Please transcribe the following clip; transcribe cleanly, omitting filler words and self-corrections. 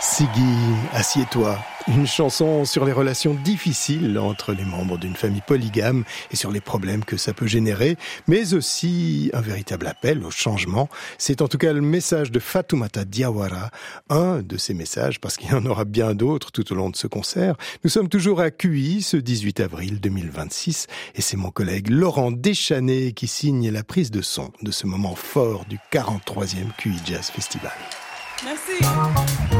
Siggy, assieds-toi. Une chanson sur les relations difficiles entre les membres d'une famille polygame et sur les problèmes que ça peut générer, mais aussi un véritable appel au changement. C'est en tout cas le message de Fatoumata Diawara, un de ces messages, parce qu'il y en aura bien d'autres tout au long de ce concert. Nous sommes toujours à QI ce 18 avril 2026 et c'est mon collègue Laurent Deschanel qui signe la prise de son de ce moment fort du 43e QI Jazz Festival. Merci.